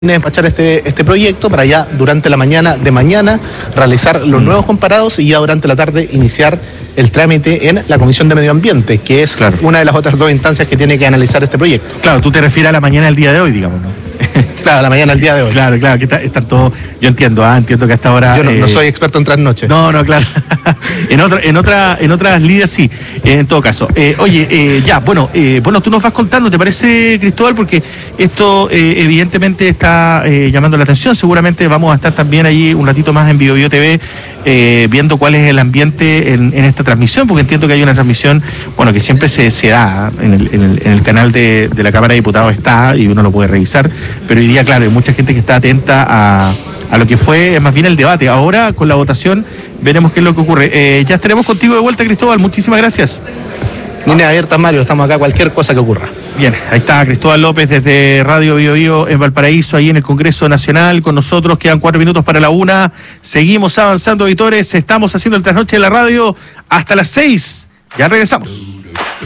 despachar este proyecto para ya durante la mañana de mañana realizar los nuevos comparados y ya durante la tarde iniciar el trámite en la Comisión de Medio Ambiente, que es una de las otras dos instancias que tiene que analizar este proyecto. Claro, tú te refieres a la mañana del día de hoy, digamos, ¿no? Claro, a la mañana del día de hoy. Claro, que están todos, yo entiendo que hasta ahora... Yo no soy experto en trasnoches. No, claro. en otras líneas sí, en todo caso. Bueno, tú nos vas contando, ¿te parece, Cristóbal? Porque esto evidentemente está llamando la atención. Seguramente vamos a estar también allí un ratito más en BioBio TV viendo cuál es el ambiente en esta transmisión, porque entiendo que hay una transmisión, bueno, que siempre se da en el canal de la Cámara de Diputados está y uno lo puede revisar, pero hoy día, claro, hay mucha gente que está atenta a lo que fue más bien el debate. Ahora, con la votación, veremos qué es lo que ocurre. Ya estaremos contigo de vuelta, Cristóbal. Muchísimas gracias. Líneas abiertas, Mario. Estamos acá, cualquier cosa que ocurra. Bien, ahí está Cristóbal López desde Radio BioBio en Valparaíso, ahí en el Congreso Nacional, con nosotros. Quedan 4 minutos para la 1. Seguimos avanzando, auditores. Estamos haciendo el trasnoche de la radio hasta las 6. Ya regresamos.